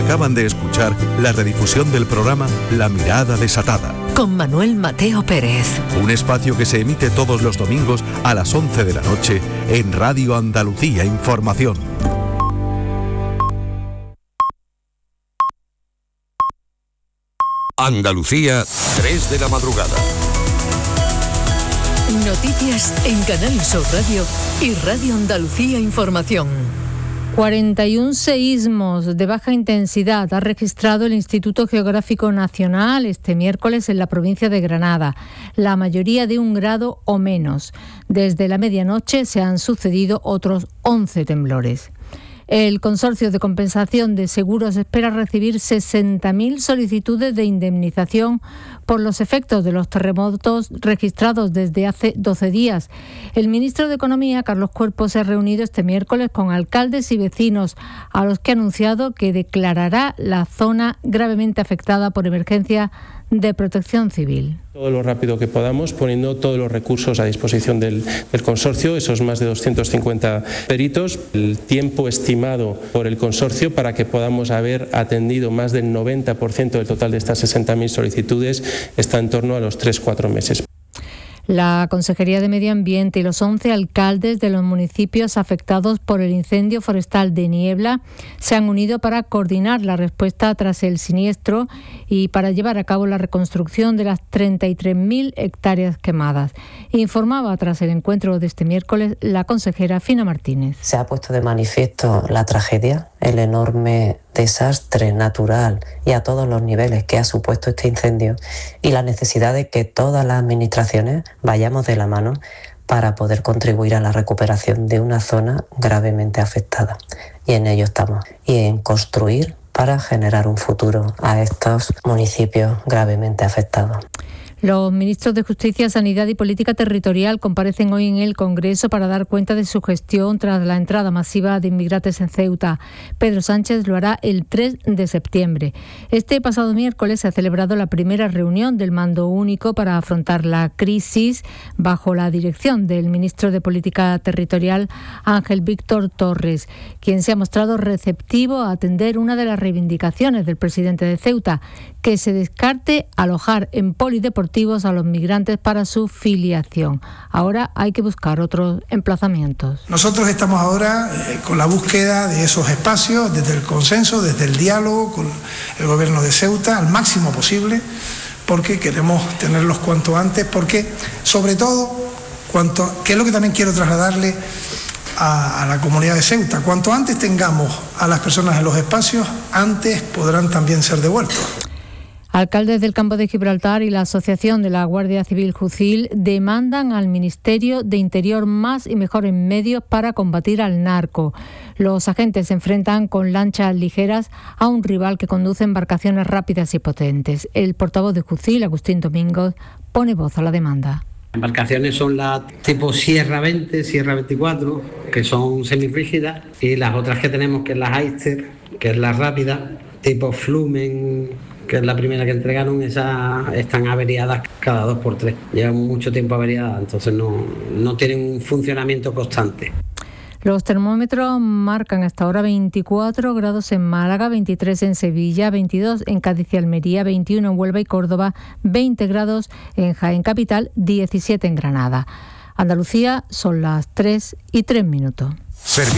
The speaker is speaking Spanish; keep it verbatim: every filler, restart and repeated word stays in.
Acaban de escuchar la redifusión del programa La Mirada Desatada, con Manuel Mateo Pérez. Un espacio que se emite todos los domingos a las once de la noche en Radio Andalucía Información. Andalucía, tres de la madrugada. Noticias en Canal Sur Radio y Radio Andalucía Información. cuarenta y uno seísmos de baja intensidad ha registrado el Instituto Geográfico Nacional este miércoles en la provincia de Granada, la mayoría de un grado o menos. Desde la medianoche se han sucedido otros once temblores. El Consorcio de Compensación de Seguros espera recibir sesenta mil solicitudes de indemnización por los efectos de los terremotos registrados desde hace doce días. El ministro de Economía, Carlos Cuerpo, se ha reunido este miércoles con alcaldes y vecinos, a los que ha anunciado que declarará la zona gravemente afectada por emergencia de protección civil. Todo lo rápido que podamos, poniendo todos los recursos a disposición del, del consorcio, esos más de doscientos cincuenta peritos, el tiempo estimado por el consorcio para que podamos haber atendido más del noventa por ciento del total de estas sesenta mil solicitudes está en torno a los tres a cuatro meses. La Consejería de Medio Ambiente y los once alcaldes de los municipios afectados por el incendio forestal de Niebla se han unido para coordinar la respuesta tras el siniestro y para llevar a cabo la reconstrucción de las treinta y tres mil hectáreas quemadas. Informaba tras el encuentro de este miércoles la consejera Fina Martínez. Se ha puesto de manifiesto la tragedia, el enorme desastre natural y a todos los niveles que ha supuesto este incendio y la necesidad de que todas las administraciones vayamos de la mano para poder contribuir a la recuperación de una zona gravemente afectada. Y en ello estamos. Y en construir para generar un futuro a estos municipios gravemente afectados. Los ministros de Justicia, Sanidad y Política Territorial comparecen hoy en el Congreso para dar cuenta de su gestión tras la entrada masiva de inmigrantes en Ceuta. Pedro Sánchez lo hará el tres de septiembre. Este pasado miércoles se ha celebrado la primera reunión del Mando Único para afrontar la crisis bajo la dirección del ministro de Política Territorial, Ángel Víctor Torres, quien se ha mostrado receptivo a atender una de las reivindicaciones del presidente de Ceuta, que se descarte alojar en polideportivos a los migrantes para su filiación. Ahora hay que buscar otros emplazamientos. Nosotros estamos ahora eh, con la búsqueda de esos espacios, desde el consenso, desde el diálogo con el gobierno de Ceuta, al máximo posible, porque queremos tenerlos cuanto antes, porque sobre todo, cuanto, que es lo que también quiero trasladarle a, a la comunidad de Ceuta, cuanto antes tengamos a las personas en los espacios, antes podrán también ser devueltos. Alcaldes del Campo de Gibraltar y la Asociación de la Guardia Civil Jucil demandan al Ministerio de Interior más y mejores medios para combatir al narco. Los agentes se enfrentan con lanchas ligeras a un rival que conduce embarcaciones rápidas y potentes. El portavoz de Jucil, Agustín Domingos, pone voz a la demanda. Embarcaciones son las tipo Sierra veinte, Sierra veinticuatro, que son semirrígidas, y las otras que tenemos, que es la Heister, que es la rápida, tipo Flumen, que es la primera que entregaron. Esas están averiadas cada dos por tres. Llevan mucho tiempo averiadas, entonces no, no tienen un funcionamiento constante. Los termómetros marcan hasta ahora veinticuatro grados en Málaga, veintitrés en Sevilla, veintidós en Cádiz y Almería, veintiuno en Huelva y Córdoba, veinte grados en Jaén Capital, diecisiete en Granada. Andalucía, son las tres y tres minutos.